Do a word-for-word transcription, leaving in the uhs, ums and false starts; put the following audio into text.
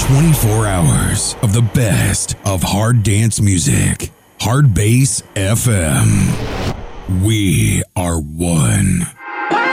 twenty-four hours of the best of hard dance music. Hard Bass F M. We are one.